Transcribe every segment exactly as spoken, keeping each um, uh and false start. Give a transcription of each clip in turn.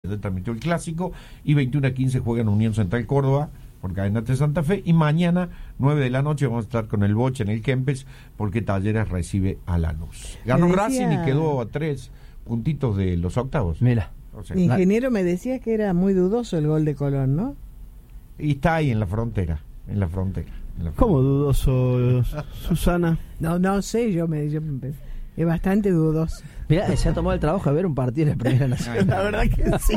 transmitió el clásico, y veintiuno a quince juegan Unión Central Córdoba por Cadena de Santa Fe, y mañana nueve de la noche vamos a estar con el Boche en el Kempes porque Talleres recibe a Lanús. Ganó decía... Racing y quedó a tres puntitos de los octavos. Mira, o sea, ingeniero, me decía que era muy dudoso el gol de Colón, ¿no? Y está ahí en la frontera, en la frontera. En la frontera. ¿Cómo dudoso, Susana? No, no sé, yo me, yo me es bastante dudoso. Mira, se ha tomado el trabajo de ver un partido de la Primera Nación. La verdad que sí.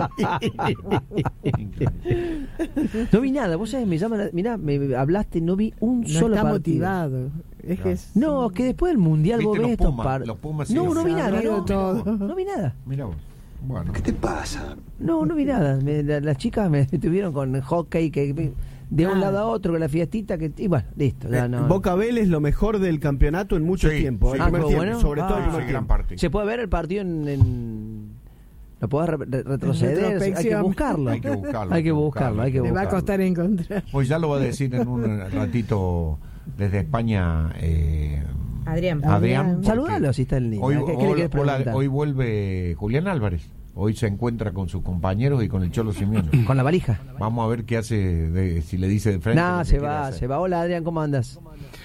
No vi nada, vos sabés, me llama, la- mirá, me hablaste, no vi un No solo está partido. motivado. Es No. que es... No, que después del Mundial ¿Viste vos los ves estos Pumas? par... Los Pumas No, siguen no vi Se nada, abrió no, todo. no vi nada. Mira vos. Bueno. ¿Qué te pasa? No, no vi nada. Me- la- las chicas me estuvieron con hockey, que de un Ah. lado a otro, con la fiestita, que y bueno, listo. Ya, Eh, no, Boca Vélez lo mejor del campeonato en mucho Sí, tiempo. sí. el Ah, primer ¿cómo tiempo, bueno? sobre todo Ah, el Sí, primer gran tiempo. parte. Se puede ver el partido en... en... Lo podés re- re- retroceder, hay que retrospección. buscarlo. Hay que buscarlo. Hay que buscarlo, hay que Le va a buscarlo. costar encontrar. Pues ya lo va a decir en un ratito desde España, eh, Adrián. Adrián. porque Saludalo si está en línea. Hoy, ¿Qué, qué le hola- querés hola, preguntar? hoy vuelve Julián Álvarez. Hoy se encuentra con sus compañeros y con el Cholo Simeone. Con la valija. Vamos a ver qué hace, de, si le dice de frente. lo No, que se quiere va, hacer. se va. Hola Adrián, ¿cómo andas?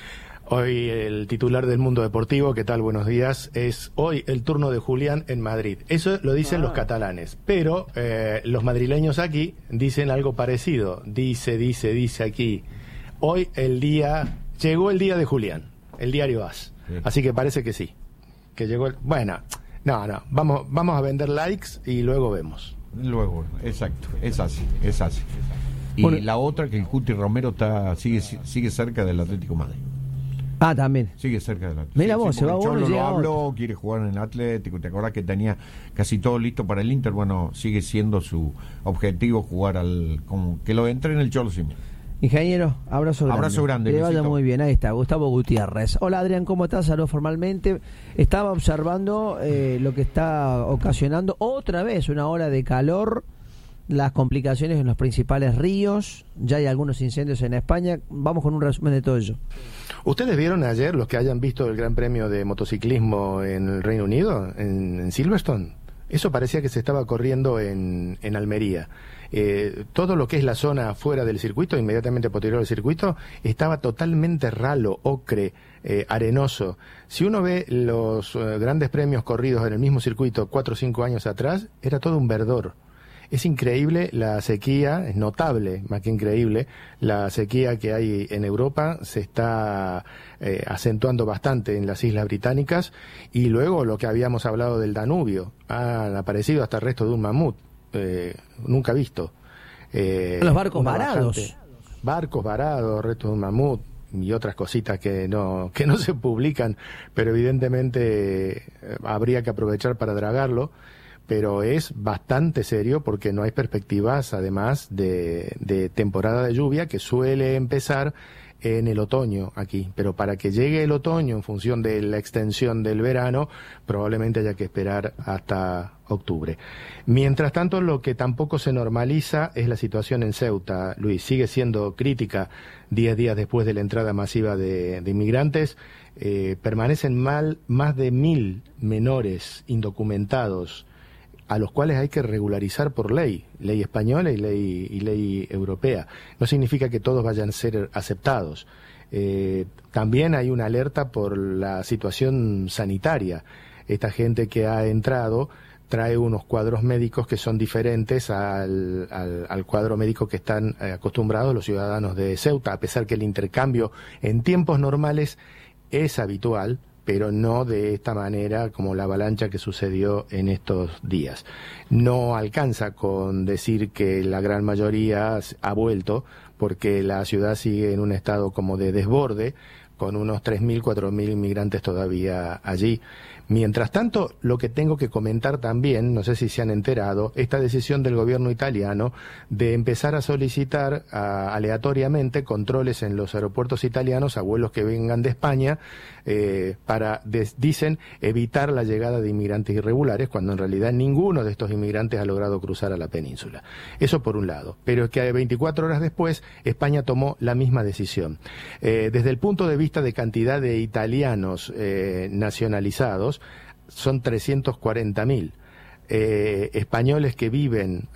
Hoy el titular del Mundo Deportivo, ¿qué tal? Buenos días. Es hoy el turno de Julián en Madrid. Eso lo dicen los catalanes, pero eh, los madrileños aquí dicen algo parecido. Dice, dice, dice aquí. Hoy el día, llegó el día de Julián, el diario AS. Sí. Así que parece que sí. Que llegó el, bueno, no, no, vamos, vamos a vender likes y luego vemos. Luego, exacto, es así, es así. Y Bueno. la otra, que el Cuti Romero está sigue sigue cerca del Atlético de Madrid. Ah, también. Sigue cerca del Atlético. Mira vos, se porque va el uno y Cholo lo llega habló, quiere jugar en el Atlético. ¿Te acordás que tenía casi todo listo para el Inter? Bueno, sigue siendo su objetivo jugar al... Como que lo entre en el Cholo Simeone. Ingeniero, abrazo grande. Abrazo grande, Que le vaya Luisito. muy bien. Ahí está, Gustavo Gutiérrez. Hola Adrián, ¿cómo estás? Saludos formalmente. Estaba observando eh, lo que está ocasionando otra vez una ola de calor, las complicaciones en los principales ríos, ya hay algunos incendios en España. Vamos con un resumen de todo ello. ¿Ustedes vieron ayer, los que hayan visto el Gran Premio de Motociclismo en el Reino Unido, en, en Silverstone? Eso parecía que se estaba corriendo en, en Almería. Eh, todo lo que es la zona fuera del circuito, inmediatamente posterior al circuito, estaba totalmente ralo, ocre, eh, arenoso. Si uno ve los eh, grandes premios corridos en el mismo circuito cuatro o cinco años atrás, era todo un verdor. Es increíble la sequía, es notable, más que increíble, la sequía que hay en Europa se está eh, acentuando bastante en las Islas Británicas, y luego lo que habíamos hablado del Danubio, han aparecido hasta el resto de un mamut, eh, nunca visto. Eh, Los barcos una varados. bajante. Barcos varados, restos de un mamut y otras cositas que no que no se publican, pero evidentemente eh, habría que aprovechar para dragarlo. Pero es bastante serio porque no hay perspectivas, además, de, de temporada de lluvia que suele empezar en el otoño aquí. Pero para que llegue el otoño, en función de la extensión del verano, probablemente haya que esperar hasta octubre. Mientras tanto, lo que tampoco se normaliza es la situación en Ceuta. Luis, sigue siendo crítica diez días después de la entrada masiva de, de inmigrantes. Eh, permanecen mal más de mil menores indocumentados, a los cuales hay que regularizar por ley, ley española y ley, y ley europea. No significa que todos vayan a ser aceptados. Eh, también hay una alerta por la situación sanitaria. Esta gente que ha entrado trae unos cuadros médicos que son diferentes al, al, al cuadro médico que están eh, acostumbrados los ciudadanos de Ceuta, a pesar que el intercambio en tiempos normales es habitual, pero no de esta manera como la avalancha que sucedió en estos días. No alcanza con decir que la gran mayoría ha vuelto, porque la ciudad sigue en un estado como de desborde, con unos tres mil, cuatro mil inmigrantes todavía allí. Mientras tanto, lo que tengo que comentar también, no sé si se han enterado, esta decisión del gobierno italiano de empezar a solicitar a, aleatoriamente controles en los aeropuertos italianos a vuelos que vengan de España eh, para, des, dicen, evitar la llegada de inmigrantes irregulares, cuando en realidad ninguno de estos inmigrantes ha logrado cruzar a la península. Eso por un lado. Pero es que veinticuatro horas después, España tomó la misma decisión. Eh, desde el punto de vista de cantidad de italianos eh, nacionalizados, son trescientos cuarenta mil. Eh, españoles que viven